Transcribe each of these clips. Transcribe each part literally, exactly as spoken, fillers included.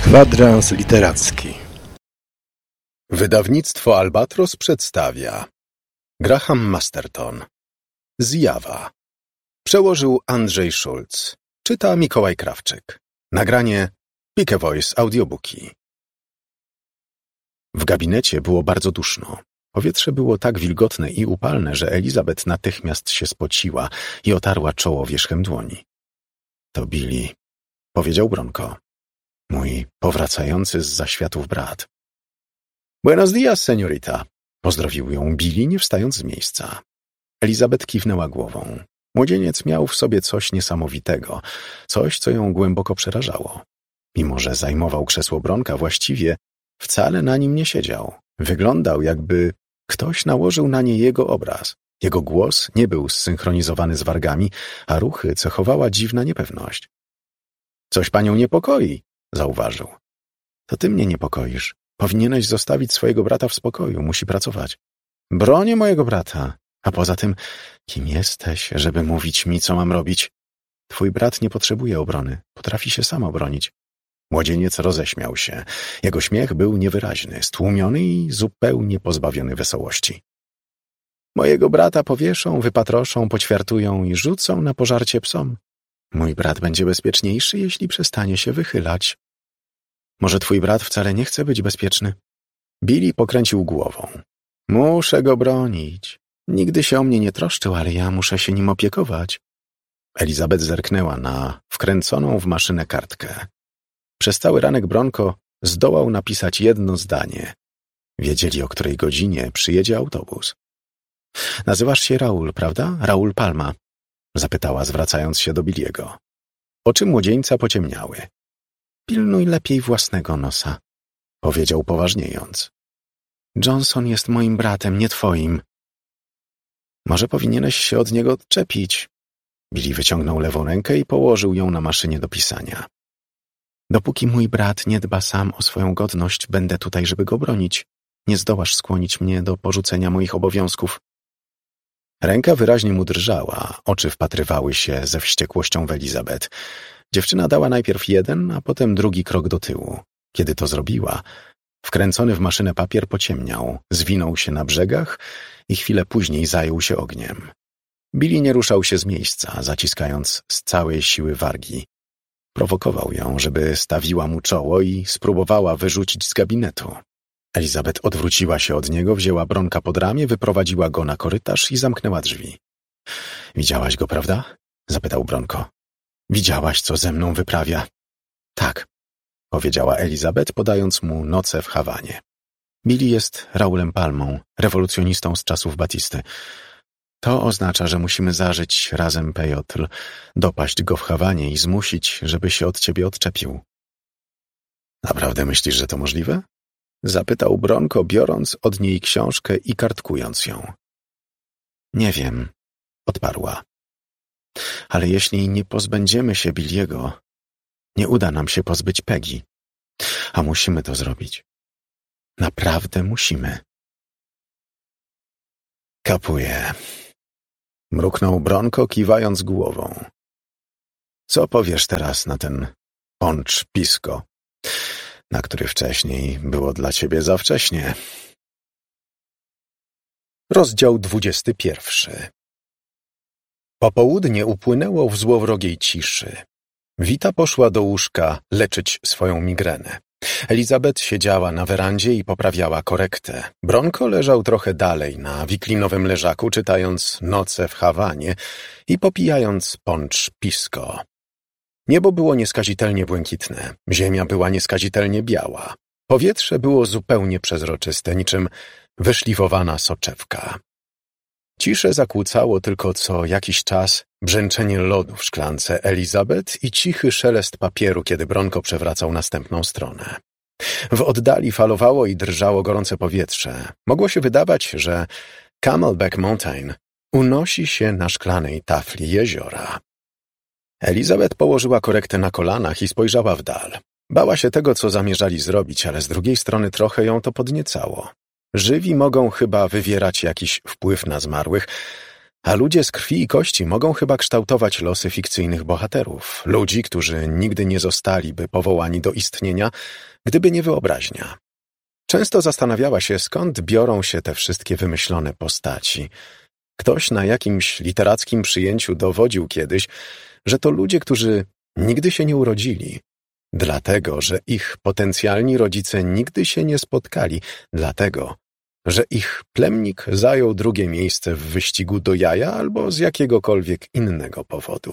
Kwadrans literacki. Wydawnictwo Albatros przedstawia Graham Masterton. Zjawa. Przełożył Andrzej Szulc. Czyta Mikołaj Krawczyk. Nagranie Pike Voice Audiobooki. W gabinecie było bardzo duszno. Powietrze było tak wilgotne i upalne, że Elizabeth natychmiast się spociła i otarła czoło wierzchem dłoni. To Billy, powiedział Bronco. Mój powracający z zaświatów brat. Buenos dias, señorita. Pozdrowił ją Billy, nie wstając z miejsca. Elizabeth kiwnęła głową. Młodzieniec miał w sobie coś niesamowitego, coś, co ją głęboko przerażało. Mimo że zajmował krzesło Bronka, właściwie wcale na nim nie siedział. Wyglądał, jakby ktoś nałożył na nie jego obraz. Jego głos nie był zsynchronizowany z wargami, a ruchy cechowała dziwna niepewność. Coś panią niepokoi, zauważył. To ty mnie niepokoisz. Powinieneś zostawić swojego brata w spokoju, musi pracować. Bronię mojego brata. A poza tym, kim jesteś, żeby mówić mi, co mam robić? Twój brat nie potrzebuje obrony, potrafi się sam obronić. Młodzieniec roześmiał się. Jego śmiech był niewyraźny, stłumiony i zupełnie pozbawiony wesołości. Mojego brata powieszą, wypatroszą, poćwiartują i rzucą na pożarcie psom. Mój brat będzie bezpieczniejszy, jeśli przestanie się wychylać. Może twój brat wcale nie chce być bezpieczny? Billy pokręcił głową. Muszę go bronić. Nigdy się o mnie nie troszczył, ale ja muszę się nim opiekować. Elizabeth zerknęła na wkręconą w maszynę kartkę. Przez cały ranek Bronco zdołał napisać jedno zdanie. Wiedzieli, o której godzinie przyjedzie autobus. Nazywasz się Raul, prawda? Raul Palma. Zapytała, zwracając się do Billiego. Oczy młodzieńca pociemniały. Pilnuj lepiej własnego nosa, powiedział poważniejąc. Johnson jest moim bratem, nie twoim. Może powinieneś się od niego odczepić. Billy wyciągnął lewą rękę i położył ją na maszynie do pisania. Dopóki mój brat nie dba sam o swoją godność, będę tutaj, żeby go bronić. Nie zdołasz skłonić mnie do porzucenia moich obowiązków. Ręka wyraźnie mu drżała, oczy wpatrywały się ze wściekłością w Elizabeth. Dziewczyna dała najpierw jeden, a potem drugi krok do tyłu. Kiedy to zrobiła, wkręcony w maszynę papier pociemniał, zwinął się na brzegach i chwilę później zajął się ogniem. Billy nie ruszał się z miejsca, zaciskając z całej siły wargi. Prowokował ją, żeby stawiła mu czoło i spróbowała wyrzucić z gabinetu. Elizabeth odwróciła się od niego, wzięła Bronka pod ramię, wyprowadziła go na korytarz i zamknęła drzwi. Widziałaś go, prawda? Zapytał Bronco. Widziałaś, co ze mną wyprawia? Tak, powiedziała Elizabeth, podając mu noce w Hawanie. Billy jest Raulem Palmą, rewolucjonistą z czasów Batisty. To oznacza, że musimy zażyć razem pejotl, dopaść go w Hawanie i zmusić, żeby się od ciebie odczepił. Naprawdę myślisz, że to możliwe? Zapytał Bronco, biorąc od niej książkę i kartkując ją. Nie wiem, odparła. Ale jeśli nie pozbędziemy się Billiego, nie uda nam się pozbyć Peggy. A musimy to zrobić. Naprawdę musimy. Kapuję. Mruknął Bronco, kiwając głową. Co powiesz teraz na ten poncz pisco, na który wcześniej było dla ciebie za wcześnie? Rozdział dwudziesty pierwszy. Popołudnie upłynęło w złowrogiej ciszy. Wita poszła do łóżka leczyć swoją migrenę. Elizabeth siedziała na werandzie i poprawiała korektę. Bronco leżał trochę dalej na wiklinowym leżaku, czytając Noce w Hawanie i popijając poncz pisco. Niebo było nieskazitelnie błękitne, ziemia była nieskazitelnie biała. Powietrze było zupełnie przezroczyste, niczym wyszlifowana soczewka. Ciszę zakłócało tylko co jakiś czas brzęczenie lodu w szklance Elizabeth i cichy szelest papieru, kiedy Bronco przewracał następną stronę. W oddali falowało i drżało gorące powietrze. Mogło się wydawać, że Camelback Mountain unosi się na szklanej tafli jeziora. Elizabeth położyła korektę na kolanach i spojrzała w dal. Bała się tego, co zamierzali zrobić, ale z drugiej strony trochę ją to podniecało. Żywi mogą chyba wywierać jakiś wpływ na zmarłych, A ludzie z krwi i kości mogą chyba kształtować losy fikcyjnych bohaterów, ludzi, którzy nigdy nie zostaliby powołani do istnienia, gdyby nie wyobraźnia. Często zastanawiała się, skąd biorą się te wszystkie wymyślone postaci. Ktoś na jakimś literackim przyjęciu dowodził kiedyś, że to ludzie, którzy nigdy się nie urodzili, dlatego, że ich potencjalni rodzice nigdy się nie spotkali, dlatego, że ich plemnik zajął drugie miejsce w wyścigu do jaja albo z jakiegokolwiek innego powodu.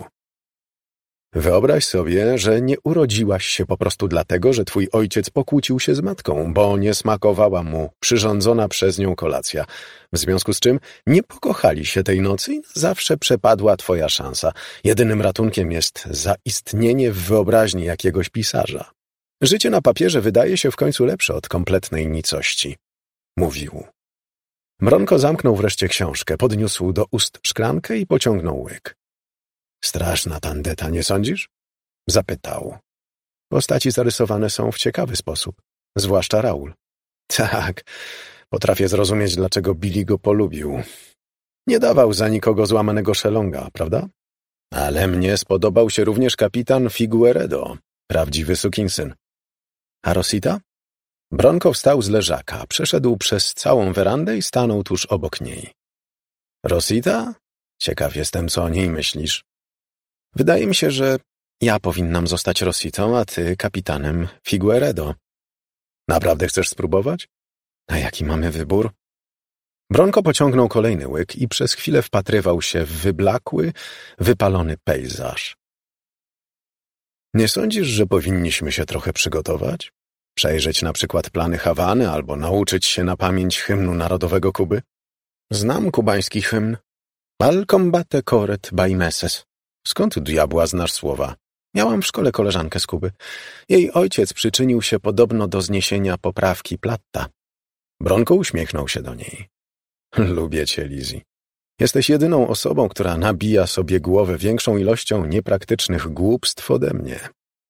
Wyobraź sobie, że nie urodziłaś się po prostu dlatego, że twój ojciec pokłócił się z matką, bo nie smakowała mu przyrządzona przez nią kolacja, w związku z czym nie pokochali się tej nocy i zawsze przepadła twoja szansa. Jedynym ratunkiem jest zaistnienie w wyobraźni jakiegoś pisarza. Życie na papierze wydaje się w końcu lepsze od kompletnej nicości. Mówił. Bronko zamknął wreszcie książkę, podniósł do ust szklankę i pociągnął łyk. Straszna tandeta, nie sądzisz? Zapytał. Postaci zarysowane są w ciekawy sposób, zwłaszcza Raul. Tak, potrafię zrozumieć, dlaczego Billy go polubił. Nie dawał za nikogo złamanego szelonga, prawda? Ale mnie spodobał się również kapitan Figueredo, prawdziwy sukinsyn. A Rosita? Bronko wstał z leżaka, przeszedł przez całą werandę i stanął tuż obok niej. Rosita? Ciekaw jestem, co o niej myślisz. Wydaje mi się, że ja powinnam zostać Rositą, a ty kapitanem Figueredo. Naprawdę chcesz spróbować? A jaki mamy wybór? Bronko pociągnął kolejny łyk i przez chwilę wpatrywał się w wyblakły, wypalony pejzaż. Nie sądzisz, że powinniśmy się trochę przygotować? Przejrzeć na przykład plany Hawany albo nauczyć się na pamięć hymnu narodowego Kuby? Znam kubański hymn. Al combate coret by meses. Skąd diabła znasz słowa? Miałam w szkole koleżankę z Kuby. Jej ojciec przyczynił się podobno do zniesienia poprawki Platta. Bronko uśmiechnął się do niej. Lubię cię, Lizzie. Jesteś jedyną osobą, która nabija sobie głowę większą ilością niepraktycznych głupstw ode mnie.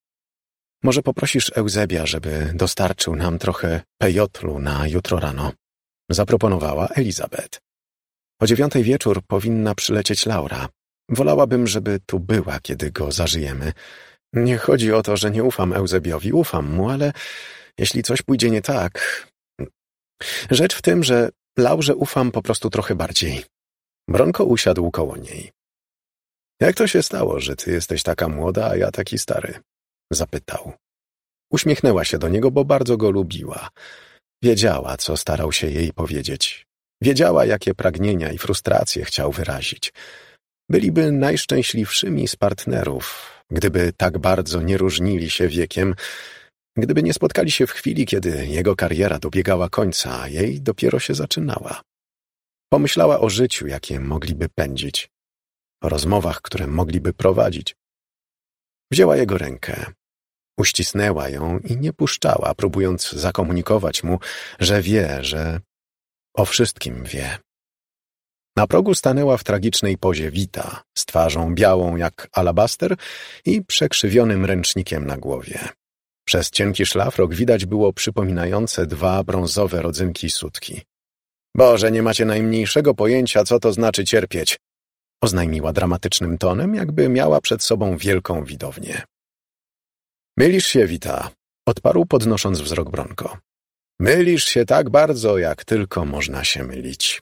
Może poprosisz Eusebia, żeby dostarczył nam trochę pejotlu na jutro rano? Zaproponowała Elizabeth. O dziewiątej wieczór powinna przylecieć Laura. Wolałabym, żeby tu była, kiedy go zażyjemy. Nie chodzi o to, że nie ufam Eusebiowi, ufam mu, ale jeśli coś pójdzie nie tak... Rzecz w tym, że Laurze ufam po prostu trochę bardziej. Bronko usiadł koło niej. Jak to się stało, że ty jesteś taka młoda, a ja taki stary? Zapytał. Uśmiechnęła się do niego, bo bardzo go lubiła. Wiedziała, co starał się jej powiedzieć. Wiedziała, jakie pragnienia i frustracje chciał wyrazić. Byliby najszczęśliwszymi z partnerów, gdyby tak bardzo nie różnili się wiekiem, gdyby nie spotkali się w chwili, kiedy jego kariera dobiegała końca, a jej dopiero się zaczynała. Pomyślała o życiu, jakie mogliby pędzić, o rozmowach, które mogliby prowadzić. Wzięła jego rękę, uścisnęła ją i nie puszczała, próbując zakomunikować mu, że wie, że o wszystkim wie. Na progu stanęła w tragicznej pozie Wita, z twarzą białą jak alabaster i przekrzywionym ręcznikiem na głowie. Przez cienki szlafrok widać było przypominające dwa brązowe rodzynki sutki. Boże, nie macie najmniejszego pojęcia, co to znaczy cierpieć, oznajmiła dramatycznym tonem, jakby miała przed sobą wielką widownię. Mylisz się, Wita, odparł podnosząc wzrok Bronko. Mylisz się tak bardzo, jak tylko można się mylić.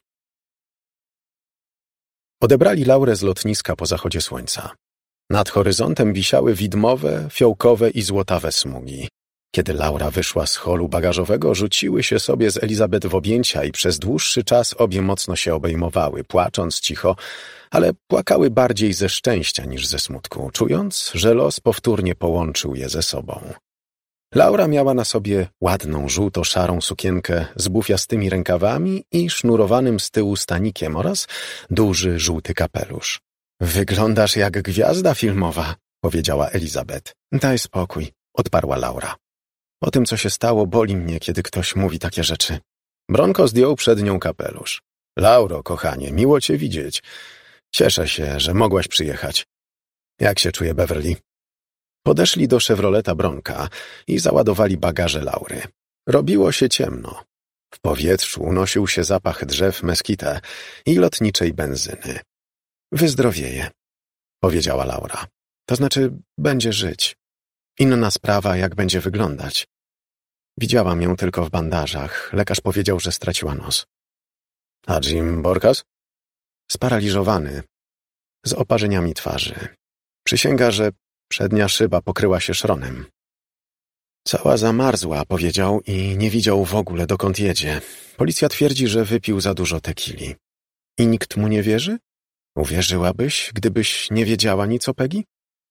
Odebrali Laurę z lotniska po zachodzie słońca. Nad horyzontem wisiały widmowe, fiołkowe i złotawe smugi. Kiedy Laura wyszła z holu bagażowego, rzuciły się sobie z Elizabeth w objęcia i przez dłuższy czas obie mocno się obejmowały, płacząc cicho, ale płakały bardziej ze szczęścia niż ze smutku, czując, że los powtórnie połączył je ze sobą. Laura miała na sobie ładną, żółto-szarą sukienkę z bufiastymi rękawami i sznurowanym z tyłu stanikiem oraz duży, żółty kapelusz. Wyglądasz jak gwiazda filmowa, powiedziała Elizabeth. Daj spokój, odparła Laura. O tym, co się stało, boli mnie, kiedy ktoś mówi takie rzeczy. Bronko zdjął przed nią kapelusz. Lauro, kochanie, miło cię widzieć. Cieszę się, że mogłaś przyjechać. Jak się czuje Beverly? Podeszli do Chevroleta Bronka i załadowali bagaże Laury. Robiło się ciemno. W powietrzu unosił się zapach drzew mesquite i lotniczej benzyny. Wyzdrowieje, powiedziała Laura. To znaczy, będzie żyć. Inna sprawa, jak będzie wyglądać. Widziałam ją tylko w bandażach. Lekarz powiedział, że straciła nos. A Jim Borkas? Sparaliżowany, z oparzeniami twarzy. Przysięga, że przednia szyba pokryła się szronem. Cała zamarzła, powiedział, i nie widział w ogóle, dokąd jedzie. Policja twierdzi, że wypił za dużo tekili. I nikt mu nie wierzy? Uwierzyłabyś, gdybyś nie wiedziała nic o Peggy?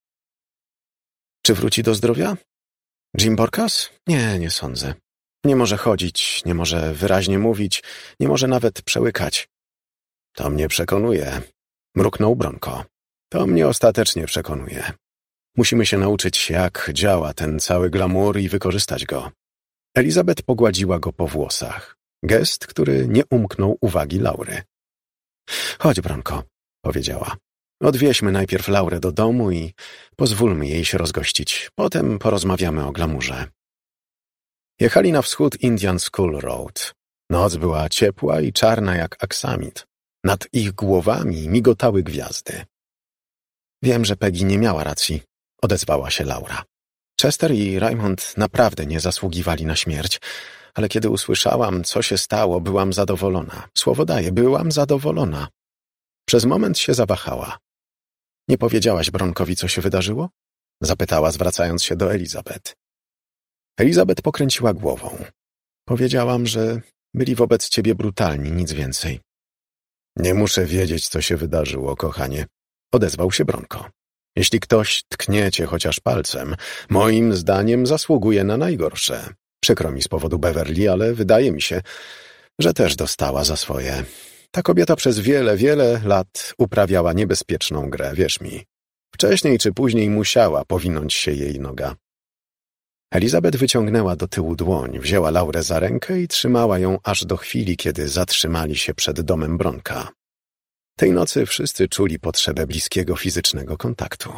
Czy wróci do zdrowia? Jim Borkas? Nie, nie sądzę. Nie może chodzić, nie może wyraźnie mówić, nie może nawet przełykać. To mnie przekonuje, mruknął Bronco. To mnie ostatecznie przekonuje. Musimy się nauczyć, jak działa ten cały glamour i wykorzystać go. Elizabeth pogładziła go po włosach. Gest, który nie umknął uwagi Laury. Chodź, Bronco, powiedziała. Odwieźmy najpierw Laurę do domu i pozwólmy jej się rozgościć. Potem porozmawiamy o glamurze. Jechali na wschód Indian School Road. Noc była ciepła i czarna jak aksamit. Nad ich głowami migotały gwiazdy. Wiem, że Peggy nie miała racji, odezwała się Laura. Chester i Raymond naprawdę nie zasługiwali na śmierć, ale kiedy usłyszałam, co się stało, byłam zadowolona. Słowo daję, byłam zadowolona. Przez moment się zawahała. Nie powiedziałaś Bronkowi, co się wydarzyło? Zapytała, zwracając się do Elizabeth. Elizabeth pokręciła głową. Powiedziałam, że byli wobec ciebie brutalni, nic więcej. Nie muszę wiedzieć, co się wydarzyło, kochanie, odezwał się Bronco. Jeśli ktoś tknie cię chociaż palcem, moim zdaniem zasługuje na najgorsze. Przykro mi z powodu Beverly, ale wydaje mi się, że też dostała za swoje. Ta kobieta przez wiele, wiele lat uprawiała niebezpieczną grę, wierz mi. Wcześniej czy później musiała powinąć się jej noga. Elizabeth wyciągnęła do tyłu dłoń, wzięła Laurę za rękę i trzymała ją aż do chwili, kiedy zatrzymali się przed domem Bronka. Tej nocy wszyscy czuli potrzebę bliskiego fizycznego kontaktu.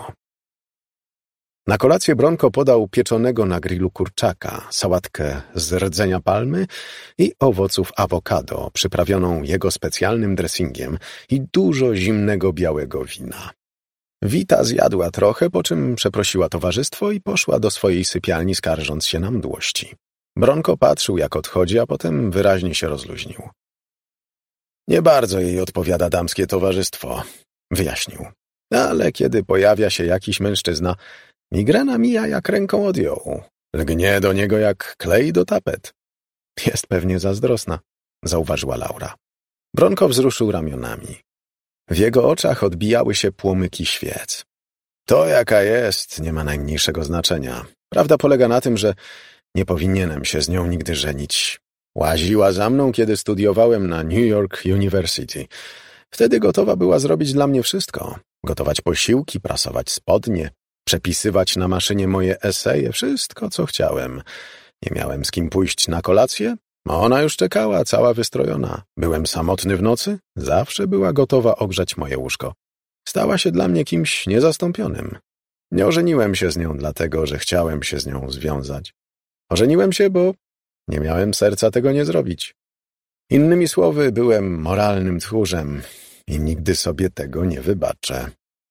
Na kolację Bronco podał pieczonego na grillu kurczaka, sałatkę z rdzenia palmy i owoców awokado, przyprawioną jego specjalnym dressingiem i dużo zimnego białego wina. Wita zjadła trochę, po czym przeprosiła towarzystwo i poszła do swojej sypialni, skarżąc się na mdłości. Bronco patrzył, jak odchodzi, a potem wyraźnie się rozluźnił. Nie bardzo jej odpowiada damskie towarzystwo, wyjaśnił. Ale kiedy pojawia się jakiś mężczyzna, migrena mija jak ręką odjął. Lgnie do niego jak klej do tapet. Jest pewnie zazdrosna, zauważyła Laura. Bronco wzruszył ramionami. W jego oczach odbijały się płomyki świec. To, jaka jest, nie ma najmniejszego znaczenia. Prawda polega na tym, że nie powinienem się z nią nigdy żenić. Łaziła za mną, kiedy studiowałem na New York University. Wtedy gotowa była zrobić dla mnie wszystko. Gotować posiłki, prasować spodnie, przepisywać na maszynie moje eseje, wszystko, co chciałem. Nie miałem z kim pójść na kolację? Ona już czekała, cała wystrojona. Byłem samotny w nocy? Zawsze była gotowa ogrzać moje łóżko. Stała się dla mnie kimś niezastąpionym. Nie ożeniłem się z nią dlatego, że chciałem się z nią związać. Ożeniłem się, bo nie miałem serca tego nie zrobić. Innymi słowy, byłem moralnym tchórzem i nigdy sobie tego nie wybaczę.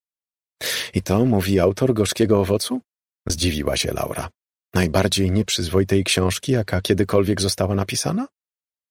I to mówi autor Gorzkiego owocu? Zdziwiła się Laura. Najbardziej nieprzyzwoitej książki, jaka kiedykolwiek została napisana?